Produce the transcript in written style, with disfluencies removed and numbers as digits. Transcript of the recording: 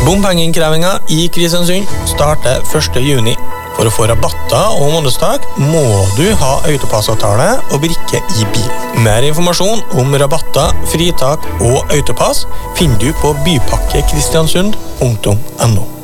Bompengeinnkrevingen i Kristiansund starter 1. juni. For å få rabatter og månedstak må du ha autopassavtale og brikke i bil. Mer informasjon om rabatter, fritak og autopass finner du på bypakkekristiansund.no.